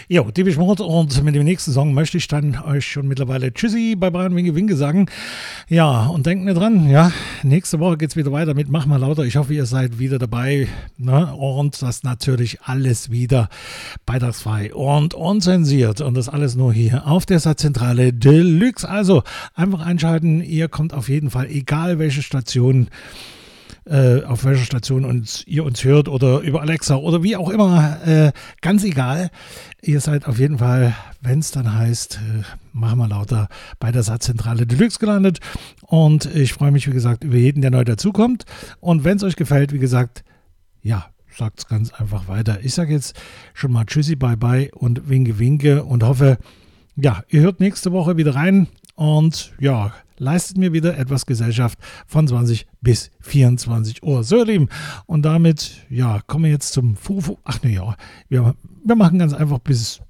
Jo, Depeche Mode, und mit dem nächsten Song möchte ich dann euch schon mittlerweile Tschüssi, bye bye und Winke Winke sagen. Ja, und denkt mir dran, ja, nächste Woche geht's wieder weiter mit Mach mal lauter. Ich hoffe, ihr seid wieder dabei, ne? Und das natürlich alles wieder beitragsfrei und unzensiert und das alles nur hier auf der Satzzentrale Deluxe. Also einfach einschalten, ihr kommt auf jeden Fall, egal welche Station, auf welcher Station ihr uns hört oder über Alexa oder wie auch immer, ganz egal. Ihr seid auf jeden Fall, wenn es dann heißt, mach mal lauter, bei der Satzzentrale Deluxe gelandet. Und ich freue mich, wie gesagt, über jeden, der neu dazukommt. Und wenn es euch gefällt, wie gesagt, ja, sagt es ganz einfach weiter. Ich sage jetzt schon mal Tschüssi, bye bye und Winke Winke und hoffe, ja, ihr hört nächste Woche wieder rein und ja, leistet mir wieder etwas Gesellschaft von 20 bis 24 Uhr. So, ihr Lieben, und damit, ja, kommen wir jetzt zum Fufu. Ach ne, ja, wir machen ganz einfach bis